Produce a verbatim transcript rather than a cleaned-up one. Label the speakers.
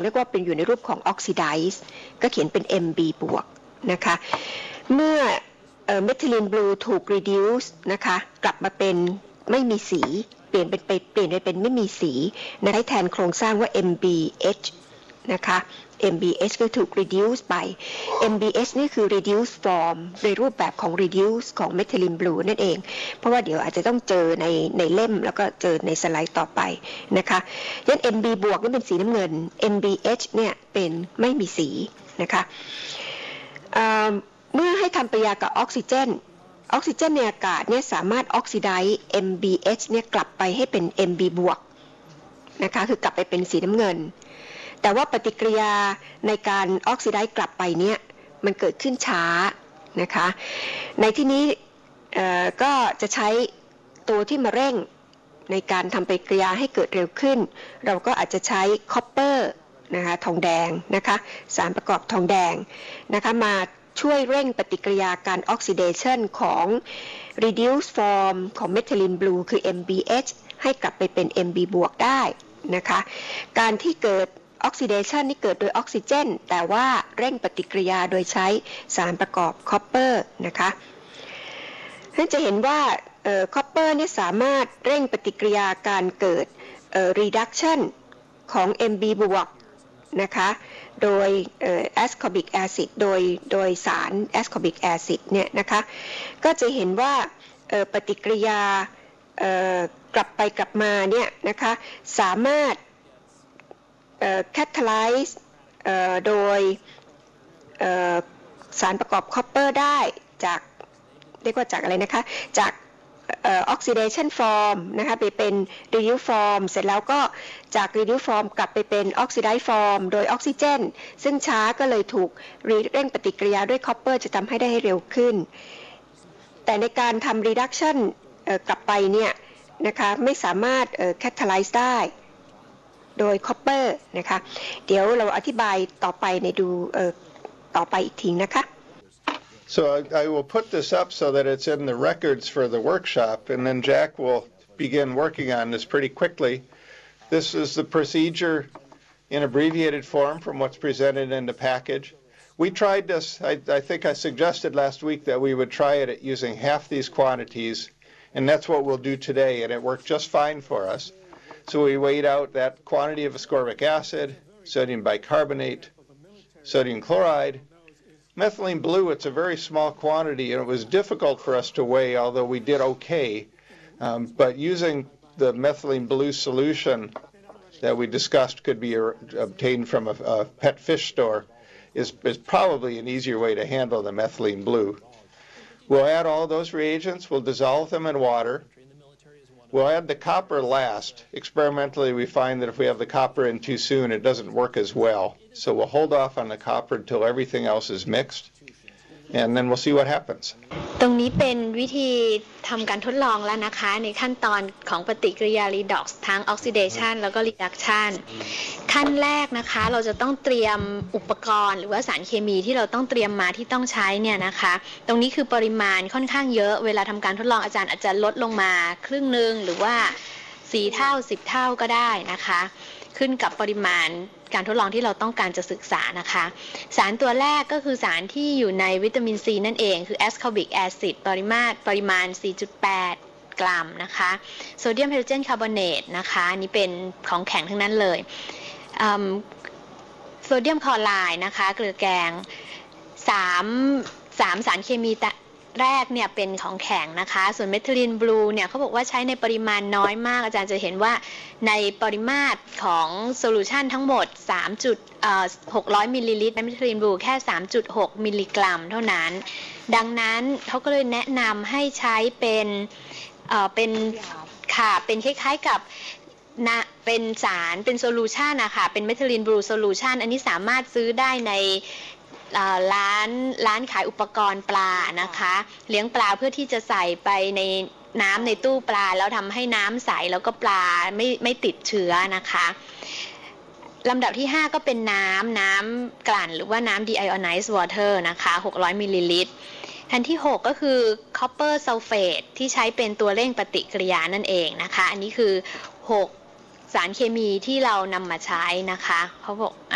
Speaker 1: เรียกว่าเป็นอยู่ในรูปของออกซิไดซ์ก็เขียนเป็น เอ็ม บี บวกนะคะเมื่อเมทิลีนบลูถูก reduce นะคะกลับมาเป็นไม่มีสีเปลี่ยนเป็นเปลี่ยนไปเป็นไม่มีสีนะให้แทนโครงสร้างว่า เอ็ม บี เอช นะคะ เอ็ม บี เอช ก็ถูก reduce ไป เอ็ม บี เอช นี่คือ reduce form ในรูปแบบของ reduce ของ methylene blue นั่นเองเพราะว่าเดี๋ยวอาจจะต้องเจอในในเล่มแล้วก็เจอในสไลด์ต่อไปนะคะยัน เอ็ม บี บวกนี่เป็นสีน้ำเงิน เอ็ม บี เอช เนี่ยเป็นไม่มีสีนะคะเมื่อให้ทำปฏิกิริยากับออกซิเจนออกซิเจนในอากาศเนี่ยสามารถออกซิไดซ์ เอ็ม บี เอช เนี่ยกลับไปให้เป็น เอ็ม บี บวกนะคะคือกลับไปเป็นสีน้ำเงินแต่ว่าปฏิกิริยาในการออกซิไดซ์กลับไปเนี่ยมันเกิดขึ้นช้านะคะในที่นี้ก็จะใช้ตัวที่มาเร่งในการทำปฏิกิริยาให้เกิดเร็วขึ้นเราก็อาจจะใช้คอปเปอร์นะคะทองแดงนะคะสารประกอบทองแดงนะคะมาช่วยเร่งปฏิกิริยาการออกซิเดชันของ reduced form ของ methylene blue คือ เอ็ม บี เอช ให้กลับไปเป็น เอ็ม บี บวกได้นะคะการที่เกิดออกซิเดชันนี่เกิดโดยออกซิเจนแต่ว่าเร่งปฏิกิริยาโดยใช้สารประกอบคอปเปอร์นะคะท่านจะเห็นว่าคอปเปอร์นี่สามารถเร่งปฏิกิริยาการเกิด reduction ของ เอ็ม บี บวกนะคะโดย ascorbic acid โดยโดยสาร ascorbic acid เนี่ยนะคะก็จะเห็นว่าปฏิกิริยากลับไปกลับมาเนี่ยนะคะสามารถcatalyze โดยสารประกอบคอปเปอร์ได้จากเรียกว่าจากอะไรนะคะจากoxidation form นะคะไปเป็น reduce form เสร็จแล้วก็จาก reduce form กลับไปเป็น oxidize form โดยออกซิเจนซึ่งช้าก็เลยถูกเร่งปฏิกิริยาด้วยคอปเปอร์จะทำให้ได้ให้เร็วขึ้นแต่ในการทำ reduction กลับไปเนี่ยนะคะไม่สามารถ catalyze ได้โดยคอปเปอร์นะคะเดี๋ยวเราอธิบายต่อไปในดูต่อไปอีกทีนะคะ
Speaker 2: So I, I will put this up so that it's in the records for the workshop, and then Jack will begin working on this pretty quickly. This is the procedure in abbreviated form from what's presented in the package. We tried this, I, I think I suggested last week that we would try it at using half these quantities, and that's what we'll do today, and it worked just fine for us. So we weighed out that quantity of ascorbic acid, sodium bicarbonate, sodium chloride. Methylene blue, it's a very small quantity, and it was difficult for us to weigh, although we did okay. Um, but using the methylene blue solution that we discussed could be obtained from a, a pet fish store is, is probably an easier way to handle the methylene blue. We'll add all those reagents. We'll dissolve them in water. We'll add the copper last. Experimentally, we find that if we have the copper in too soon, it doesn't work as well. So we'll hold off on the copper until everything else is mixed, and then we'll see what happens.
Speaker 3: ตรงนี้เป็นวิธีทำการทดลองแล้วนะคะในขั้นตอนของปฏิกิริยา redox ทั้ง oxidation แล้วก็ reduction ขั้นแรกนะคะเราจะต้องเตรียมอุปกรณ์หรือว่าสารเคมีที่เราต้องเตรียมมาที่ต้องใช้เนี่ยนะคะตรงนี้คือปริมาณค่อนข้างเยอะเวลาทำการทดลองอาจารย์อาจจะลดลงมาครึ่งนึงหรือว่าสี่เท่าสิบเท่าก็ได้นะคะขึ้นกับปริมาณการทดลองที่เราต้องการจะศึกษานะคะสารตัวแรกก็คือสารที่อยู่ในวิตามินซีนั่นเองคือ ascorbic acid ปริมาตรปริมาณ สี่จุดแปด กรัมนะคะโซเดียมไฮโดรเจนคาร์บอเนตนะคะนี่เป็นของแข็งทั้งนั้นเลยโซเดียมคลอไรด์นะคะเกลือแกงสามสามสารเคมีแรกเนี่ยเป็นของแข็งนะคะส่วนเมทิลีนบลูเนี่ยเขาบอกว่าใช้ในปริมาณน้อยมากอาจารย์จะเห็นว่าในปริมาตรของโซลูชันทั้งหมดสามจุดหกร้อยมิลลิลิตรเมทิลีนบลูแค่ สามจุดหก มิลลิกรัมเท่านั้นดังนั้นเขาก็เลยแนะนำให้ใช้เป็นเอ่อเป็นค่ะเป็นคล้ายๆกับนะเป็นสารเป็นโซลูชันนะคะเป็นเมทิลีนบลูโซลูชันอันนี้สามารถซื้อได้ในร้านร้านขายอุปกรณ์ปลานะคะเลี้ยงปลาเพื่อที่จะใส่ไปในน้ำในตู้ปลาแล้วทำให้น้ำใสแล้วก็ปลาไม่ไม่ติดเชื้อนะคะลำดับที่ห้าก็เป็นน้ำน้ำกลั่นหรือว่าน้ำ deionized water นะคะหกร้อยมิลลิลิตรอันที่หกก็คือ copper sulfate ที่ใช้เป็นตัวเร่งปฏิกิริยานั่นเองนะคะอันนี้คือหกสารเคมีที่เรานำมาใช้นะคะเขาบอก